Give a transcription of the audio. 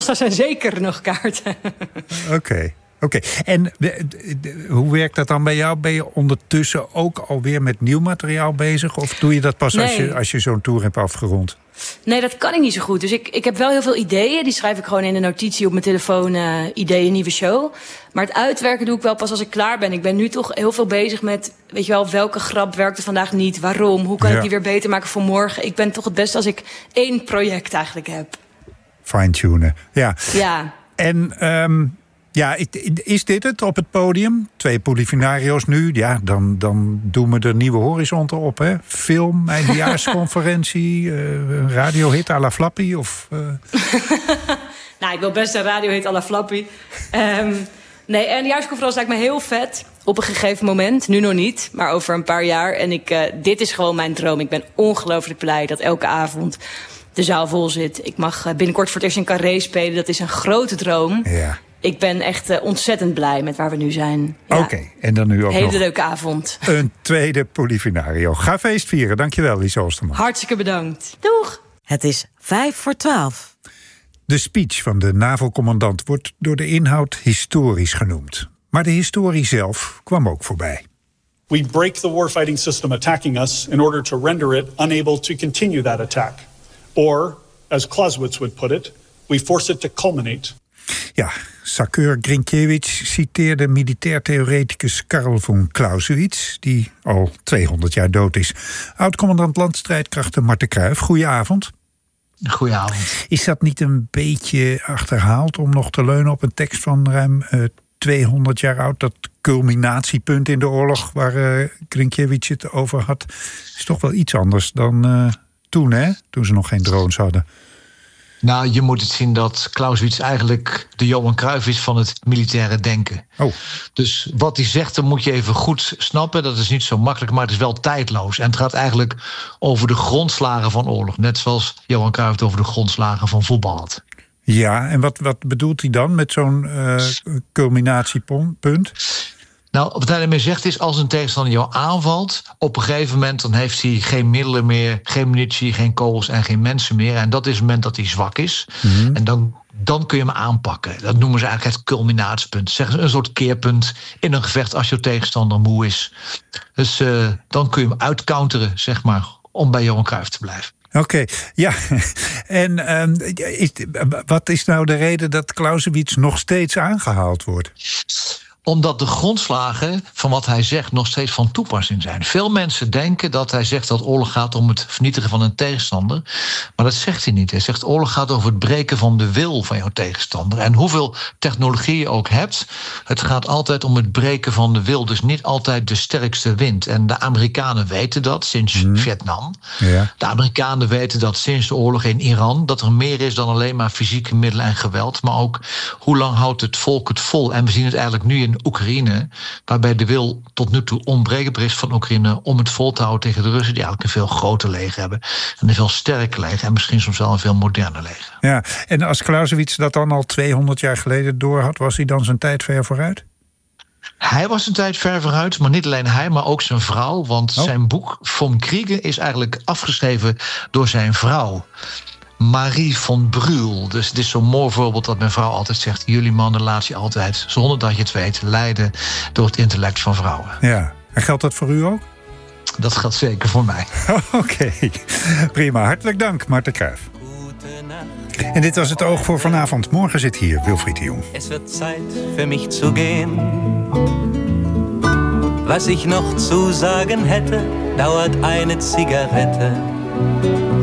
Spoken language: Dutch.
Er zijn zeker nog kaarten. Oké. En hoe werkt dat dan bij jou? Ben je ondertussen ook alweer met nieuw materiaal bezig? Of doe je dat pas als je zo'n tour hebt afgerond? Nee, dat kan ik niet zo goed. Dus ik heb wel heel veel ideeën. Die schrijf ik gewoon in de notitie op mijn telefoon. Ideeën, nieuwe show. Maar het uitwerken doe ik wel pas als ik klaar ben. Ik ben nu toch heel veel bezig met... weet je wel, welke grap werkte vandaag niet? Waarom? Hoe kan ik die weer beter maken voor morgen? Ik ben toch het beste als ik 1 project eigenlijk heb. Fine-tunen, ja. En... is dit het op het podium? 2 Polifinario's nu. Ja, dan doen we er nieuwe horizonten op, hè? Film, eindejaarsconferentie, radiohit à la Flappy of... Nou, ik wil best een radiohit à la Flappy. Nee, eindejaarsconferentie lijkt me heel vet. Op een gegeven moment, nu nog niet, maar over een paar jaar. En dit is gewoon mijn droom. Ik ben ongelooflijk blij dat elke avond de zaal vol zit. Ik mag binnenkort voor het eerst in Carré spelen. Dat is een grote droom. Ja. Ik ben echt ontzettend blij met waar we nu zijn. Ja. Oké, en dan nu ook hele nog leuke avond. Een tweede Polifinario. Ga feest vieren. Dankjewel, Lies Oosterman. Hartstikke bedankt. Doeg! Het is 11:55. De speech van de NAVO-commandant wordt door de inhoud historisch genoemd. Maar de historie zelf kwam ook voorbij. We break the warfighting system attacking us in order to render it unable to continue that attack. Or, as Clausewitz would put it, we force it to culminate. Ja, Sakur Grinkiewicz citeerde militair theoreticus Karl von Clausewitz, die al 200 jaar dood is. Oud-commandant landstrijdkrachten Marten Kruijf, goedenavond. Goedenavond. Is dat niet een beetje achterhaald om nog te leunen op een tekst van ruim 200 jaar oud? Dat culminatiepunt in de oorlog waar Grinkiewicz het over had, is toch wel iets anders dan toen, hè? Toen ze nog geen drones hadden. Nou, je moet het zien dat Clausewitz eigenlijk de Johan Cruijff is van het militaire denken. Oh. Dus wat hij zegt, dan moet je even goed snappen. Dat is niet zo makkelijk, maar het is wel tijdloos. En het gaat eigenlijk over de grondslagen van oorlog. Net zoals Johan Cruijff het over de grondslagen van voetbal had. Ja, en wat bedoelt hij dan met zo'n culminatiepunt? Nou, wat hij ermee zegt is, als een tegenstander jou aanvalt, op een gegeven moment dan heeft hij geen middelen meer, geen munitie, geen kogels en geen mensen meer. En dat is het moment dat hij zwak is. Mm-hmm. En dan kun je hem aanpakken. Dat noemen ze eigenlijk het culminatiepunt. Zeggen ze een soort keerpunt in een gevecht als je tegenstander moe is. Dus dan kun je hem uitcounteren, zeg maar, om bij Johan Cruijff te blijven. Oké, ja. En wat is nou de reden dat Clausewitz nog steeds aangehaald wordt? Omdat de grondslagen van wat hij zegt nog steeds van toepassing zijn. Veel mensen denken dat hij zegt dat oorlog gaat om het vernietigen van een tegenstander. Maar dat zegt hij niet. Hij zegt oorlog gaat over het breken van de wil van jouw tegenstander. En hoeveel technologie je ook hebt, het gaat altijd om het breken van de wil. Dus niet altijd de sterkste wint. En de Amerikanen weten dat sinds Vietnam. Ja. De Amerikanen weten dat sinds de oorlog in Iran, dat er meer is dan alleen maar fysieke middelen en geweld. Maar ook hoe lang houdt het volk het vol. En we zien het eigenlijk nu in Oekraïne, waarbij de wil tot nu toe onbreekbaar is van Oekraïne om het vol te houden tegen de Russen, die eigenlijk een veel groter leger hebben. En een veel sterker leger en misschien soms wel een veel moderner leger. Ja, en als Clausewitz dat dan al 200 jaar geleden door had, was hij dan zijn tijd ver vooruit? Hij was een tijd ver vooruit, maar niet alleen hij, maar ook zijn vrouw. Want zijn boek Vom Kriege is eigenlijk afgeschreven door zijn vrouw, Marie von Brühl. Dus het is zo'n mooi voorbeeld dat mijn vrouw altijd zegt, jullie mannen laat je altijd, zonder dat je het weet, leiden door het intellect van vrouwen. Ja, en geldt dat voor u ook? Dat geldt zeker voor mij. Oké, prima. Hartelijk dank, Marten Kruijff. En dit was het Oog voor vanavond. Morgen zit hier Wilfried de Jong. Es wird Zeit für mich zu gehen. Was ich noch zu sagen hätte, dauert eine Zigarette.